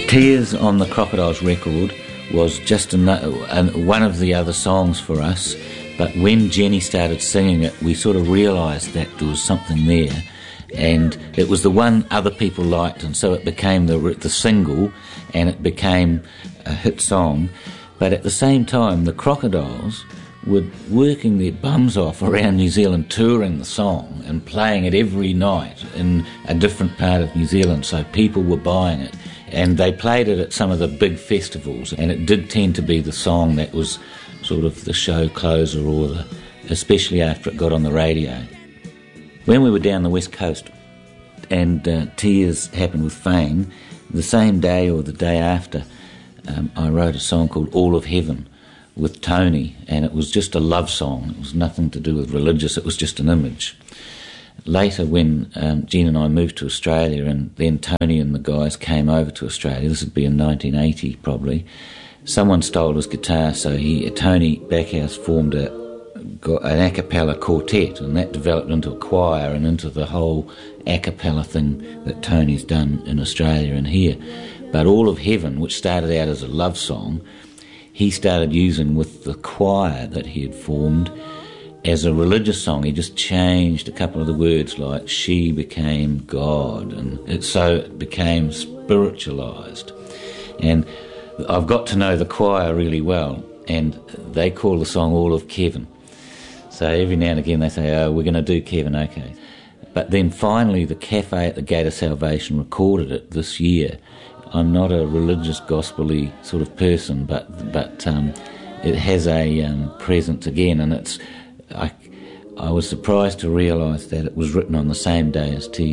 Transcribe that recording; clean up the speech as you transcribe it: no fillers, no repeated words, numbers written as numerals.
Tears on the Crocodiles record was just one of the other songs for us, but when Jenny started singing it, we sort of realised that there was something there, and it was the one other people liked, and so it became the single, and it became a hit song. But at the same time, the Crocodiles were working their bums off around New Zealand, touring the song and playing it every night in a different part of New Zealand, so people were buying it. And they played it at some of the big festivals, and it did tend to be the song that was sort of the show closer, especially after it got on the radio. When we were down the West Coast and Tears happened with Fame, the same day or the day after, I wrote a song called All of Heaven with Tony, and it was just a love song. It was nothing to do with religious, it was just an image. Later, when Jean and I moved to Australia, and then Tony and the guys came over to Australia, this would be in 1980 probably, someone stole his guitar, so Tony Backhouse formed an a cappella quartet, and that developed into a choir and into the whole a cappella thing that Tony's done in Australia and here. But All of Heaven, which started out as a love song, he started using with the choir that he had formed as a religious song. He just changed a couple of the words, like she became God, and so it became spiritualised. And I've got to know the choir really well, and they call the song All of Kevin. So every now and again they say, oh, we're going to do Kevin, okay. But then finally the Cafe at the Gate of Salvation recorded it this year. I'm not a religious, gospel-y sort of person, but it has a presence again, and I was surprised to realise that it was written on the same day as Tears.